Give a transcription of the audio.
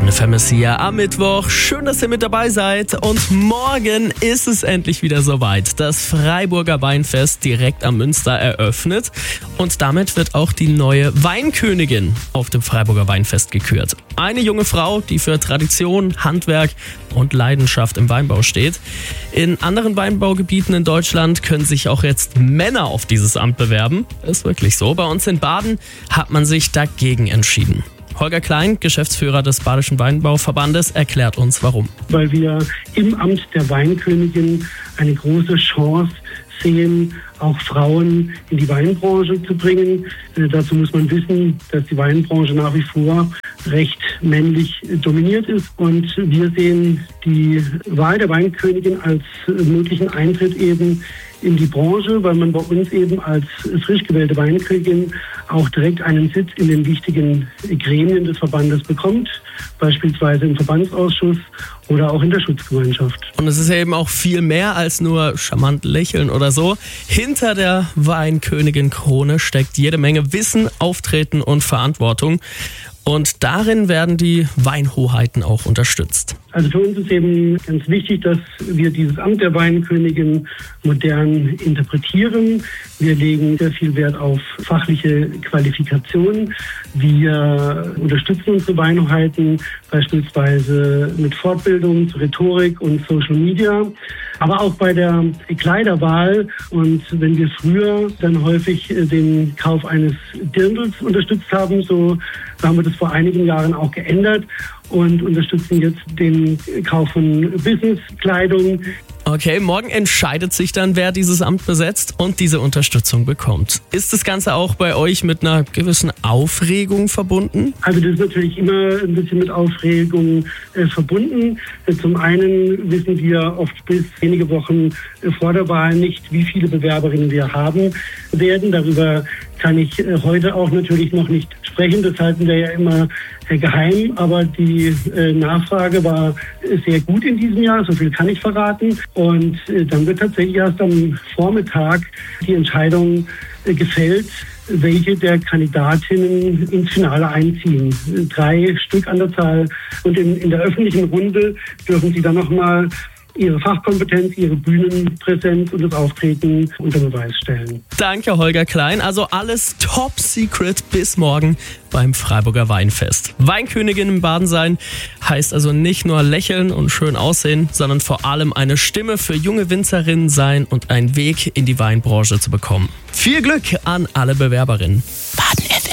Baden FM ist hier am Mittwoch. Schön, dass ihr mit dabei seid. Und morgen ist es endlich wieder soweit. Das Freiburger Weinfest direkt am Münster eröffnet. Und damit wird auch die neue Weinkönigin auf dem Freiburger Weinfest gekürt. Eine junge Frau, die für Tradition, Handwerk und Leidenschaft im Weinbau steht. In anderen Weinbaugebieten in Deutschland können sich auch jetzt Männer auf dieses Amt bewerben. Ist wirklich so. Bei uns in Baden hat man sich dagegen entschieden. Holger Klein, Geschäftsführer des Badischen Weinbauverbandes, erklärt uns, warum. Weil wir im Amt der Weinkönigin eine große Chance sehen, auch Frauen in die Weinbranche zu bringen. Dazu muss man wissen, dass die Weinbranche nach wie vor recht männlich dominiert ist. Und wir sehen die Wahl der Weinkönigin als möglichen Eintritt eben in die Branche, weil man bei uns eben als frisch gewählte Weinkönigin auch direkt einen Sitz in den wichtigen Gremien des Verbandes bekommt, beispielsweise im Verbandsausschuss oder auch in der Schutzgemeinschaft. Und es ist ja eben auch viel mehr als nur charmant lächeln oder so. Hinter der Weinkönigin-Krone steckt jede Menge Wissen, Auftreten und Verantwortung. Und darin werden die Weinhoheiten auch unterstützt. Also für uns ist eben ganz wichtig, dass wir dieses Amt der Weinkönigin modern interpretieren. Wir legen sehr viel Wert auf fachliche Qualifikation. Wir unterstützen unsere Weinhoheiten beispielsweise mit Fortbildung zu Rhetorik und Social Media. Aber auch bei der Kleiderwahl. Und wenn wir früher dann häufig den Kauf eines Dirndls unterstützt haben, so haben wir das vor einigen Jahren auch geändert und unterstützen jetzt den Kauf von Businesskleidung. Okay, morgen entscheidet sich dann, wer dieses Amt besetzt und diese Unterstützung bekommt. Ist das Ganze auch bei euch mit einer gewissen Aufregung verbunden? Also das ist natürlich immer ein bisschen mit Aufregung verbunden. Zum einen wissen wir oft bis wenige Wochen vor der Wahl nicht, wie viele Bewerberinnen wir haben werden. Darüber kann ich heute auch natürlich noch nicht sprechen. Das halten wir ja immer geheim. Aber die Nachfrage war sehr gut in diesem Jahr. So viel kann ich verraten. Und dann wird tatsächlich erst am Vormittag die Entscheidung gefällt, welche der Kandidatinnen ins Finale einziehen. 3 Stück an der Zahl. Und in der öffentlichen Runde dürfen sie dann nochmal ihre Fachkompetenz, ihre Bühnenpräsenz und das Auftreten unter Beweis stellen. Danke, Holger Klein. Also alles top secret bis morgen beim Freiburger Weinfest. Weinkönigin im Baden sein heißt also nicht nur lächeln und schön aussehen, sondern vor allem eine Stimme für junge Winzerinnen sein und einen Weg in die Weinbranche zu bekommen. Viel Glück an alle Bewerberinnen. Baden FM.